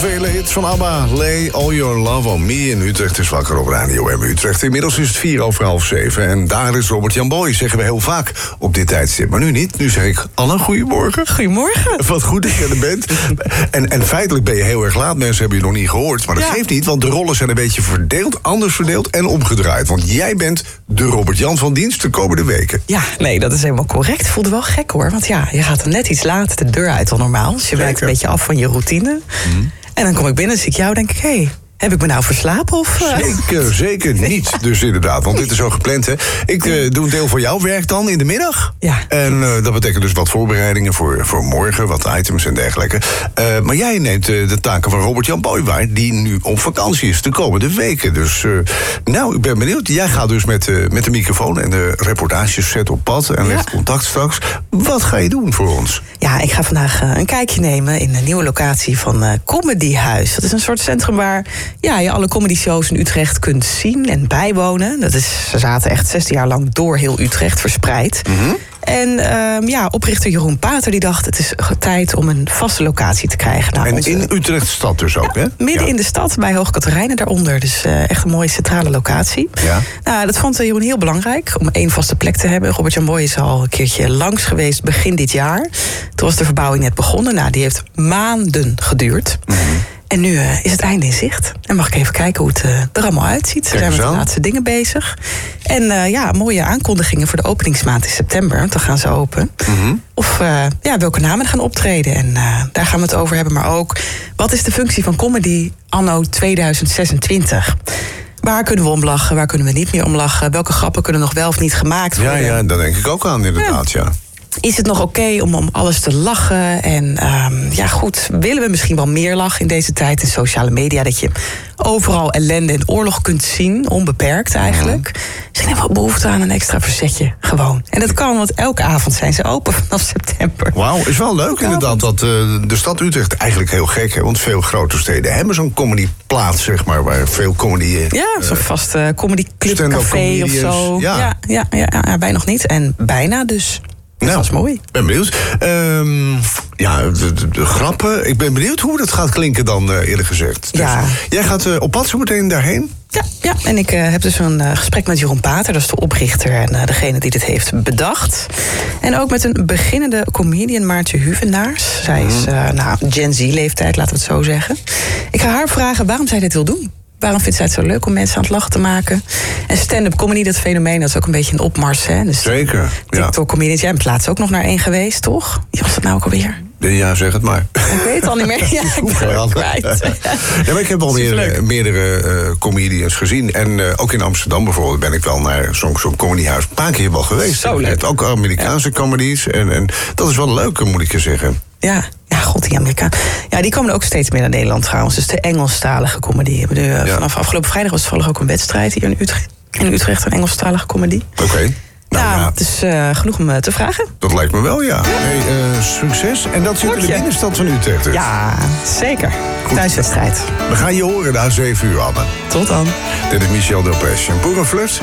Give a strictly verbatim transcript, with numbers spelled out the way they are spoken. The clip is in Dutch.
vele hits van ABBA. Lay all your love on me. In Utrecht is wakker op Radio M Utrecht. Inmiddels is het vier over half zeven. En daar is Robert-Jan Boy, zeggen we heel vaak op dit tijdstip. Maar nu niet. Nu zeg ik, Anne, goedemorgen. Goedemorgen. Wat goed dat je er bent. En, en feitelijk ben je heel erg laat. Mensen hebben je nog niet gehoord. Maar dat ja. geeft niet, want de rollen zijn een beetje verdeeld, anders verdeeld en omgedraaid. Want jij bent de Robert-Jan van dienst de komende weken. Ja, nee, dat is helemaal correct. Voelde wel gek hoor. Want ja, je gaat er net iets later de deur uit dan normaal. Dus je wijkt een beetje af van je routine. Mm. En dan kom ik binnen en zie ik jou, denk ik, hé, hey, heb ik me nou verslapen? Of, uh... Zeker, zeker niet. Dus inderdaad, want dit is zo gepland, hè. Ik uh, doe een deel van jouw werk dan in de middag. Ja. En uh, dat betekent dus wat voorbereidingen voor, voor morgen, wat items en dergelijke. Uh, maar jij neemt uh, de taken van Robert-Jan Boy waar, die nu op vakantie is de komende weken. Dus, uh, nou, ik ben benieuwd. Jij gaat dus met, uh, met de microfoon en de reportages set op pad en legt ja. contact straks. Wat ga je doen voor ons? Ja, ik ga vandaag uh, een kijkje nemen in de nieuwe locatie van uh, Comedy Huis. Dat is een soort centrum waar ja, je alle comedy shows in Utrecht kunt zien en bijwonen. Dat is, ze zaten echt zestien jaar lang door heel Utrecht verspreid. Mm-hmm. En uh, ja, oprichter Jeroen Pater die dacht, het is tijd om een vaste locatie te krijgen. Nou, en onze... in Utrecht stad dus ook, ja, hè? Midden ja. in de stad, bij Hoog Catharijnen daaronder. Dus uh, echt een mooie centrale locatie. Ja. Nou, dat vond Jeroen heel belangrijk, om één vaste plek te hebben. Robert-Jan Boy is al een keertje langs geweest begin dit jaar. Toen was de verbouwing net begonnen. Nou, die heeft maanden geduurd. Mm-hmm. En nu uh, is het einde in zicht. En mag ik even kijken hoe het uh, er allemaal uitziet. Ze zijn met de laatste dingen bezig. En uh, ja, mooie aankondigingen voor de openingsmaand in september. Want dan gaan ze open. Mm-hmm. Of uh, ja, welke namen gaan optreden. En uh, daar gaan we het over hebben. Maar ook, wat is de functie van comedy anno tweeduizend zesentwintig? Waar kunnen we om lachen? Waar kunnen we niet meer om lachen? Welke grappen kunnen nog wel of niet gemaakt worden? Ja, ja, daar denk ik ook aan inderdaad, ja. ja. Is het nog oké okay om om alles te lachen? En um, ja goed, willen we misschien wel meer lachen in deze tijd in sociale media? Dat je overal ellende en oorlog kunt zien, onbeperkt eigenlijk. Mm. Dus ik heb wel behoefte aan een extra verzetje, gewoon. En dat kan, want elke avond zijn ze open vanaf september. Wauw, is wel leuk inderdaad dat uh, de stad Utrecht eigenlijk heel gek, hè, want veel grote steden hebben zo'n comedyplaats, zeg maar, waar veel comedy... Uh, ja, zo'n vast uh, comedyclubcafé of zo. Ja. Ja, ja, ja, ja, wij nog niet. En bijna dus. Nou, dat was mooi. Ben benieuwd. Um, ja, de, de, de grappen. Ik ben benieuwd hoe dat gaat klinken dan, uh, eerlijk gezegd. Dus ja. Jij gaat uh, op pad zo meteen daarheen? Ja, ja. en ik uh, heb dus een uh, gesprek met Jeroen Pater. Dat is de oprichter en uh, degene die dit heeft bedacht. En ook met een beginnende comedian, Maartje Huvenaars. Zij is uh, nou, Gen Z-leeftijd, laten we het zo zeggen. Ik ga haar vragen waarom zij dit wil doen. Waarom vindt zij het zo leuk om mensen aan het lachen te maken? En stand-up comedy, dat fenomeen, dat is ook een beetje een opmars. Hè? Dus zeker, ja. TikTok-comedians, jij bent laatst ook nog naar één geweest, toch? Wie was dat nou ook alweer? Ja, zeg het maar. Ik weet het al niet meer. Ja, ik ben het kwijt. Ja, maar ik heb al meerdere, meerdere uh, comedians gezien. En uh, ook in Amsterdam bijvoorbeeld ben ik wel naar zo'n zo'n comedyhuis een paar keer wel geweest. Zo leuk. Je hebt ook Amerikaanse ja. comedies. En, en dat is wel leuk, moet ik je zeggen. Ja, ja, god, die Amerikaan. Ja, die komen ook steeds meer naar Nederland trouwens. Dus de Engelstalige comedie. Uh, ja. Vanaf afgelopen vrijdag was toevallig ook een wedstrijd hier in Utrecht. In Utrecht, een Engelstalige comedie. Oké. Okay. Nou, nou, ja, het is uh, genoeg om uh, te vragen. Dat lijkt me wel, ja. Hey, uh, succes. En dat zit in de binnenstad van Utrecht dus. Ja, zeker. Goed. Thuiswedstrijd. We gaan je horen na zeven uur, Anne. Tot dan. Dit is Michel Delpech. En Boerenflirt.